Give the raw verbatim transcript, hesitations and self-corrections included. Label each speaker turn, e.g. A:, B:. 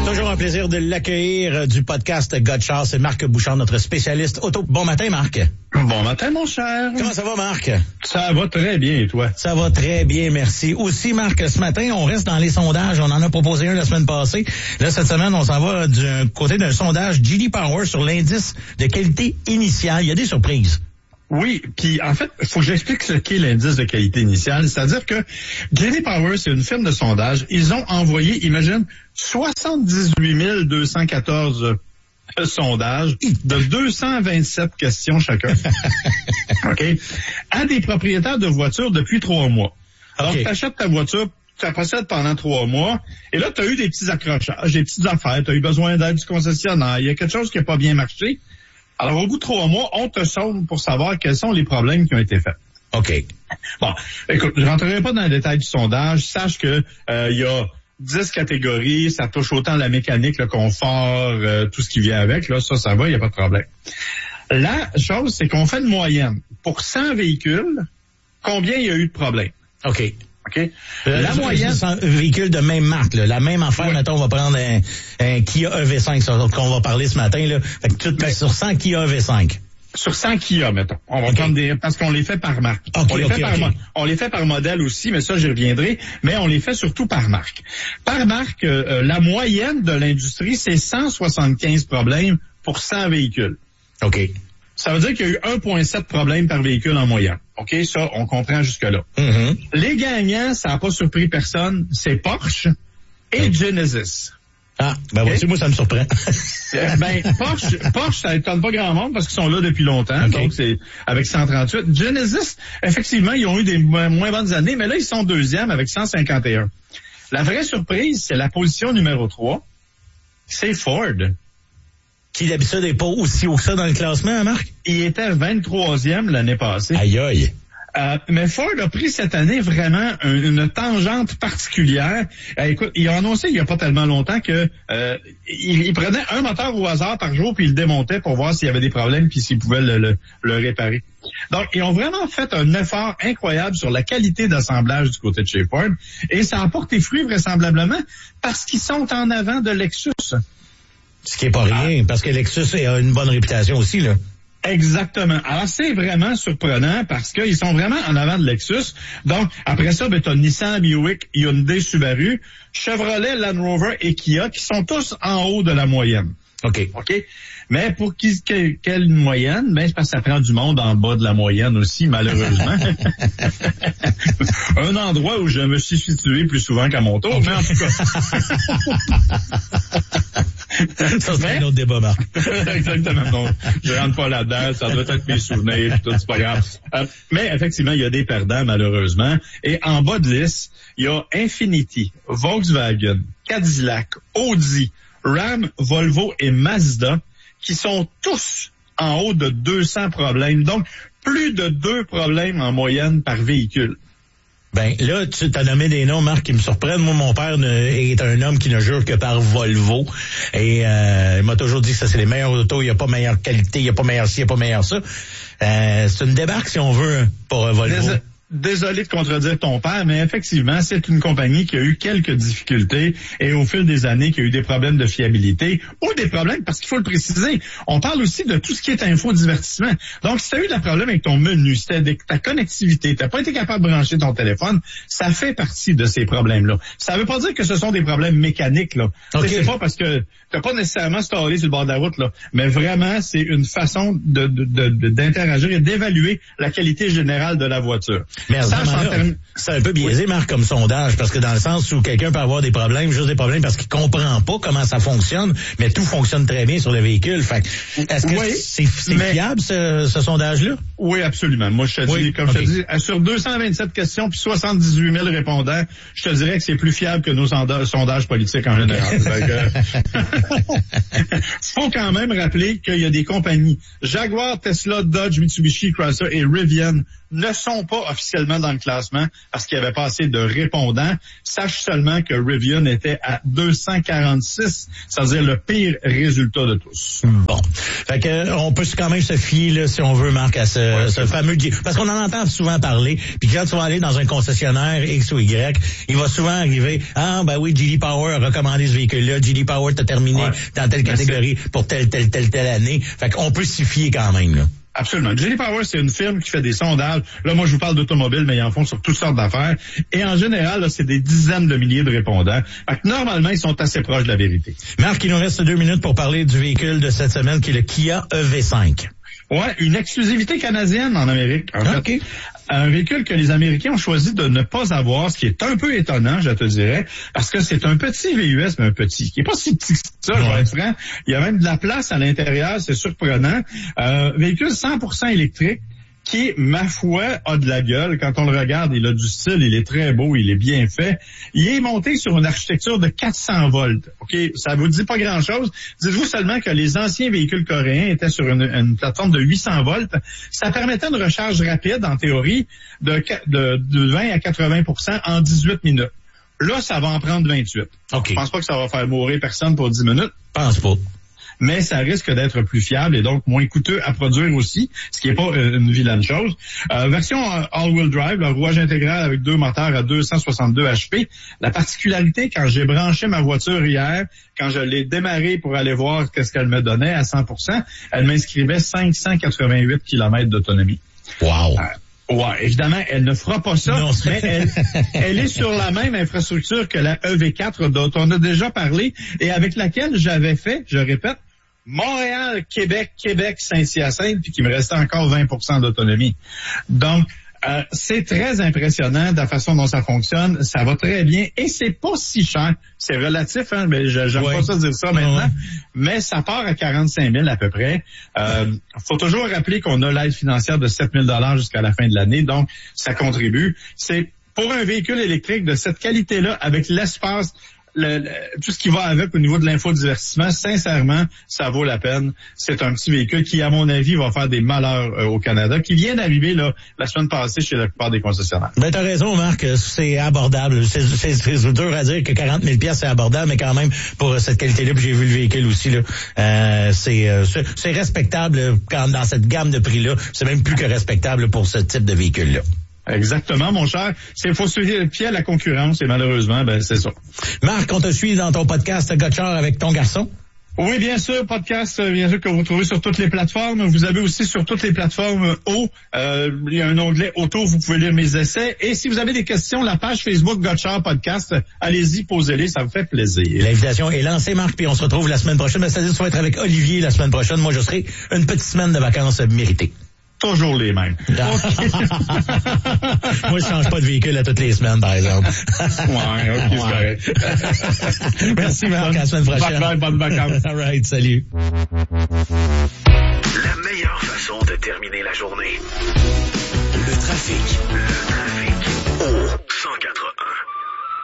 A: Toujours un plaisir de l'accueillir du podcast Gotcha. C'est Marc Bouchard, notre spécialiste auto. Bon matin, Marc.
B: Bon matin, mon cher.
A: Comment ça va, Marc?
B: Ça va très bien, et toi?
A: Ça va très bien, merci. Aussi, Marc, ce matin, on reste dans les sondages. On en a proposé un la semaine passée. Là, cette semaine, on s'en va du côté d'un sondage J D Power sur l'indice de qualité initiale. Il y a des surprises.
B: Oui, puis en fait, il faut que j'explique ce qu'est l'indice de qualité initiale. C'est-à-dire que J D Power, c'est une firme de sondage. Ils ont envoyé, imagine, soixante-dix-huit mille deux cent quatorze sondages de deux cent vingt-sept questions chacun. OK? À des propriétaires de voitures depuis trois mois. Alors, okay. Tu achètes ta voiture, tu la possèdes pendant trois mois, et là, tu as eu des petits accrochages, des petites affaires, tu as eu besoin d'aide du concessionnaire, il y a quelque chose qui n'a pas bien marché. Alors, au bout de trois mois, on te sonde pour savoir quels sont les problèmes qui ont été faits.
A: OK.
B: Bon, écoute, je rentrerai pas dans le détail du sondage. Sache que euh, il y a dix catégories, ça touche autant la mécanique, le confort, euh, tout ce qui vient avec. Là, ça, ça va, il n'y a pas de problème. La chose, c'est qu'on fait une moyenne. Pour cent véhicules, combien il y a eu de problèmes?
A: OK.
B: OK.
A: Euh, la moyenne. cent véhicules de même marque, là. La même affaire, oui. Mettons, on va prendre un, un Kia E V cinq, sur qu'on va parler ce matin, là. Fait que tout, ben, sur cent Kia E V cinq.
B: Sur cent Kia, mettons. On va okay. prendre des, parce qu'on les fait par marque.
A: Okay,
B: on les
A: okay,
B: fait par,
A: okay.
B: on les fait par modèle aussi, mais ça, j'y reviendrai. Mais on les fait surtout par marque. Par marque, euh, la moyenne de l'industrie, c'est cent soixante-quinze problèmes pour cent véhicules.
A: OK.
B: Ça veut dire qu'il y a eu un virgule sept problèmes par véhicule en moyenne. OK, ça, on comprend jusque-là.
A: Mm-hmm.
B: Les gagnants, ça n'a pas surpris personne, c'est Porsche et mm. Genesis.
A: Ah, ben okay. Voici, moi, ça me surprend.
B: ben, Porsche, Porsche, ça étonne pas grand monde parce qu'ils sont là depuis longtemps. Okay. Donc, c'est avec cent trente-huit. Genesis, effectivement, ils ont eu des moins bonnes années, mais là, ils sont deuxième avec cent cinquante et un. La vraie surprise, c'est la position numéro trois. C'est Ford.
A: Qui d'habitude n'est pas aussi haut que ça dans le classement, hein, Marc?
B: Il était vingt-troisième l'année passée.
A: Aïe aïe.
B: Euh, mais Ford a pris cette année vraiment un, une tangente particulière. Euh, écoute, il a annoncé il n'y a pas tellement longtemps que euh, il, il prenait un moteur au hasard par jour puis il le démontait pour voir s'il y avait des problèmes puis s'il pouvait le, le, le réparer. Donc, ils ont vraiment fait un effort incroyable sur la qualité d'assemblage du côté de chez Ford et ça a porté fruit vraisemblablement parce qu'ils sont en avant de Lexus.
A: Ce qui est pas rien, ah. parce que Lexus a une bonne réputation aussi, là.
B: Exactement. Alors, c'est vraiment surprenant parce qu'ils sont vraiment en avant de Lexus. Donc, après ça, ben, t'as Nissan, Buick, Hyundai, Subaru, Chevrolet, Land Rover et Kia qui sont tous en haut de la moyenne.
A: OK.
B: OK. Mais pour qui, que, quelle moyenne? Ben, c'est parce que ça prend du monde en bas de la moyenne aussi, malheureusement. Un endroit où je me suis situé plus souvent qu'à mon tour, mais en tout cas.
A: Ça, c'est un autre débat, Marc.
B: Exactement. Non, je rentre pas là-dedans. Ça doit être mes souvenirs. Tout, c'est pas grave. Euh, mais effectivement, il y a des perdants, malheureusement. Et en bas de liste, il y a Infiniti, Volkswagen, Cadillac, Audi, Ram, Volvo et Mazda qui sont tous en haut de deux cents problèmes. Donc, plus de deux problèmes en moyenne par véhicule.
A: Ben là, tu t'as nommé des noms, Marc, qui me surprennent. Moi, mon père ne, est un homme qui ne jure que par Volvo. Et euh, il m'a toujours dit que ça, c'est les meilleurs autos. Il n'y a pas meilleure qualité, il n'y a pas meilleur ci, il n'y a pas meilleur ça. Euh, c'est une débarque, si on veut, pour Volvo.
B: Désolé. Désolé de contredire ton père, mais effectivement, c'est une compagnie qui a eu quelques difficultés et au fil des années, qui a eu des problèmes de fiabilité ou des problèmes, parce qu'il faut le préciser, on parle aussi de tout ce qui est infodivertissement. Donc, si tu as eu des problèmes avec ton menu, si tu as ta connectivité, tu n'as pas été capable de brancher ton téléphone, ça fait partie de ces problèmes-là. Ça ne veut pas dire que ce sont des problèmes mécaniques, là. Okay. C'est pas parce que tu n'as pas nécessairement stallé sur le bord de la route, là, mais vraiment, c'est une façon de, de, de, d'interagir et d'évaluer la qualité générale de la voiture.
A: Mais c'est un peu biaisé, oui. Marc, comme sondage, parce que dans le sens où quelqu'un peut avoir des problèmes, juste des problèmes parce qu'il comprend pas comment ça fonctionne, mais tout fonctionne très bien sur le véhicule. Fait est-ce que oui, c'est, c'est mais... fiable, ce, ce sondage-là?
B: Oui, absolument. Moi, je te oui, dis, comme okay. je te dis, sur deux cent vingt-sept questions puis soixante-dix-huit mille répondants, je te dirais que c'est plus fiable que nos sondages, sondages politiques en général. Il faut quand même rappeler qu'il y a des compagnies, Jaguar, Tesla, Dodge, Mitsubishi, Chrysler et Rivian, ne sont pas officiellement dans le classement parce qu'il n'y avait pas assez de répondants. Sache seulement que Rivian était à deux cent quarante-six, c'est-à-dire le pire résultat de tous.
A: Bon. Fait que, on peut quand même se fier, là, si on veut, Marc, à ce, ce, ce fameux... Parce qu'on en entend souvent parler, puis quand tu vas aller dans un concessionnaire X ou Y, il va souvent arriver, ah ben oui, J D Power a recommandé ce véhicule-là, J D Power t'a terminé ouais. dans telle catégorie pour telle, telle, telle, telle année. Fait qu'on peut s'y fier quand même, là.
B: Absolument. J D Power, c'est une firme qui fait des sondages. Là, moi, je vous parle d'automobile, mais ils en font sur toutes sortes d'affaires. Et en général, là, c'est des dizaines de milliers de répondants. Fait que normalement, ils sont assez proches de la vérité.
A: Marc, il nous reste deux minutes pour parler du véhicule de cette semaine, qui est le Kia E V cinq.
B: Ouais, une exclusivité canadienne en Amérique. En fait.
A: Okay.
B: Un véhicule que les Américains ont choisi de ne pas avoir, ce qui est un peu étonnant, je te dirais, parce que c'est un petit V U S, mais un petit, qui est pas si petit que ça, ouais. Je vais être franc. Il y a même de la place à l'intérieur, c'est surprenant. Euh, véhicule cent pour cent électrique, qui, ma foi, a de la gueule. Quand on le regarde, il a du style, il est très beau, il est bien fait. Il est monté sur une architecture de quatre cents volts. OK, ça vous dit pas grand-chose. Dites-vous seulement que les anciens véhicules coréens étaient sur une, une plateforme de huit cents volts. Ça permettait une recharge rapide, en théorie, de, de, de vingt à quatre-vingts pour cent en dix-huit minutes. Là, ça va en prendre vingt-huit.
A: OK.
B: Je pense pas que ça va faire mourir personne pour dix minutes.
A: Pense pas.
B: Mais ça risque d'être plus fiable et donc moins coûteux à produire aussi, ce qui n'est pas euh, une vilaine chose. Euh, version euh, all-wheel drive, le rouage intégral avec deux moteurs à deux cent soixante-deux H P. La particularité, quand j'ai branché ma voiture hier, quand je l'ai démarrée pour aller voir qu'est-ce qu'elle me donnait à cent pour cent, elle m'inscrivait cinq cent quatre-vingt-huit kilomètres d'autonomie.
A: Wow!
B: Euh, Ouais, évidemment, elle ne fera pas ça, non, mais elle, elle est sur la même infrastructure que la E V quatre dont on a déjà parlé et avec laquelle j'avais fait, je répète, Montréal, Québec, Québec, Saint-Hyacinthe, puis qu'il me restait encore vingt pour cent d'autonomie. Donc, euh, c'est très impressionnant de la façon dont ça fonctionne. Ça va très bien et c'est pas si cher. C'est relatif, hein, mais j'aime ouais. pas ça dire ça maintenant. Ouais. Mais ça part à quarante-cinq mille à peu près. Euh, faut toujours rappeler qu'on a l'aide financière de sept mille dollars jusqu'à la fin de l'année. Donc, ça contribue. C'est pour un véhicule électrique de cette qualité-là, avec l'espace, Le, le, tout ce qui va avec au niveau de l'infodivertissement, sincèrement, ça vaut la peine. C'est un petit véhicule qui, à mon avis, va faire des malheurs euh, au Canada, qui vient d'arriver là la semaine passée chez la plupart des concessionnaires.
A: Ben t'as raison, Marc, c'est abordable. C'est, c'est, c'est dur à dire que quarante mille piastres c'est abordable, mais quand même pour cette qualité-là, puis j'ai vu le véhicule aussi là, euh, c'est, euh, c'est c'est respectable quand dans cette gamme de prix-là. C'est même plus que respectable pour ce type de véhicule-là.
B: Exactement, mon cher. C'est faut se fier à la concurrence et malheureusement, ben c'est ça.
A: Marc, on te suit dans ton podcast Gotchard avec ton garçon.
B: Oui, bien sûr, podcast, bien sûr, que vous trouvez sur toutes les plateformes. Vous avez aussi sur toutes les plateformes O, euh, il y a un onglet auto, vous pouvez lire mes essais. Et si vous avez des questions, la page Facebook Gotchard Podcast, allez-y, posez-les, ça me fait plaisir.
A: L'invitation est lancée, Marc, puis on se retrouve la semaine prochaine. C'est-à-dire que ça va être avec Olivier la semaine prochaine. Moi, je serai une petite semaine de vacances méritée.
B: Toujours les mêmes.
A: Okay. Moi, je change pas de véhicule à toutes les semaines, par exemple.
B: Ouais, ok, c'est correct.
A: Merci, Marc. À la semaine prochaine.
B: Bonne, bonne vacances.
A: All right, salut.
C: La meilleure façon de terminer la journée. Le trafic. Le